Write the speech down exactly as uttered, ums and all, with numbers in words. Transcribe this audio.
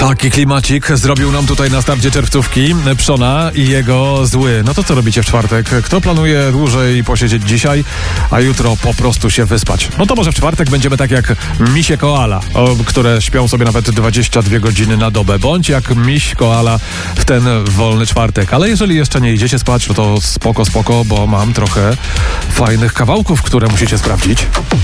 Taki klimacik zrobił nam tutaj na starcie czerwcówki Przona i jego zły. No to co robicie w czwartek? Kto planuje dłużej posiedzieć dzisiaj, a jutro po prostu się wyspać? No to może w czwartek będziemy tak jak misie koala, o, które śpią sobie nawet dwadzieścia dwie godziny na dobę. Bądź jak miś koala w ten wolny czwartek. Ale jeżeli jeszcze nie idziecie spać, no to spoko, spoko, bo mam trochę fajnych kawałków, które musicie sprawdzić.